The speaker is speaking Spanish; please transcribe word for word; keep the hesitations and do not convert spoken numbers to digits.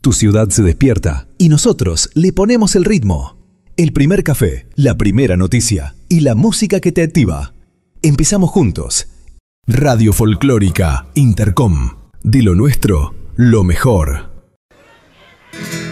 Tu ciudad se despierta y nosotros le ponemos el ritmo. El primer café, la primera noticia y la música que te activa. Empezamos juntos. Radio Folclórica Intercom. De lo nuestro, lo mejor.